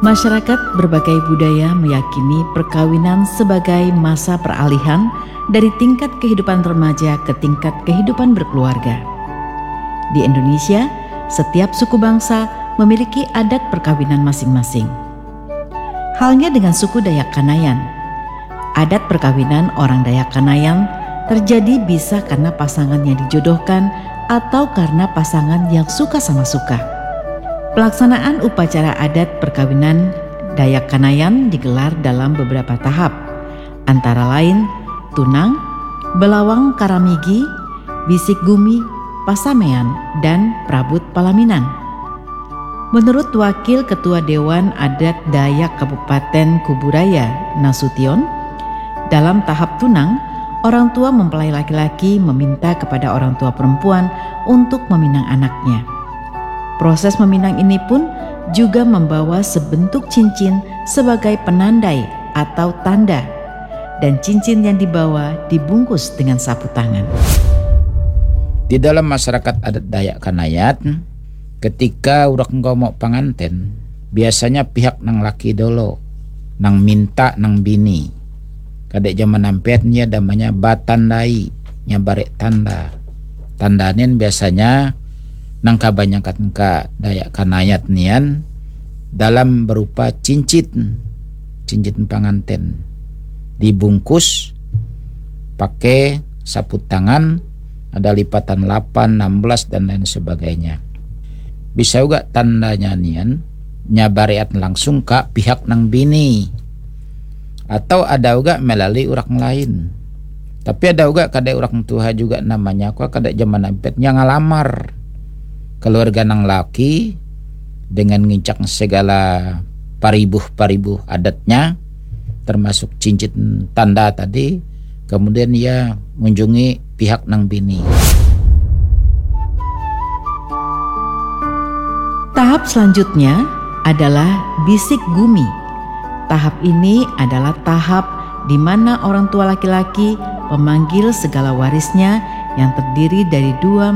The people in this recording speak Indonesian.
Masyarakat berbagai budaya meyakini perkawinan sebagai masa peralihan dari tingkat kehidupan remaja ke tingkat kehidupan berkeluarga. Di Indonesia, setiap suku bangsa memiliki adat perkawinan masing-masing. Halnya dengan suku Dayak Kanayan. Adat perkawinan orang Dayak Kanayan terjadi bisa karena pasangan yang dijodohkan atau karena pasangan yang suka sama suka. Pelaksanaan upacara adat perkawinan Dayak Kanayan digelar dalam beberapa tahap, antara lain tunang, belawang karamigi, bisik gumi, pasamean, dan prabut palaminan. Menurut Wakil Ketua Dewan Adat Dayak Kabupaten Kuburaya, Nasution, dalam tahap tunang, orang tua mempelai laki-laki meminta kepada orang tua perempuan untuk meminang anaknya. Proses meminang ini pun juga membawa sebentuk cincin sebagai penandai atau tanda, dan cincin yang dibawa dibungkus dengan sapu tangan. Di dalam masyarakat adat Dayak Kanayan, ketika urang engkau mau panganten, biasanya pihak nang laki dulu, nang minta nang bini. Kadek zaman nampetnya namanya batandai, nyabarek tanda. Tandanin biasanya nang kabanyakan ka Dayak Kanayan nian dalam berupa cincin panganten, dibungkus pakai sapu tangan, ada lipatan 8, 16 dan lain sebagainya. Bisa juga tandanya nian nyabariat langsung ke pihak nang bini, atau ada juga melalui orang lain. Tapi ada juga kadang orang tua juga namanya kadang zaman nampetnya ngalamar keluarga nang laki dengan ngincak segala paribuh adatnya, termasuk cincin tanda tadi, kemudian ia mengunjungi pihak nang bini. Tahap selanjutnya adalah bisik gumi. Tahap ini adalah tahap di mana orang tua laki-laki memanggil segala warisnya yang terdiri dari 2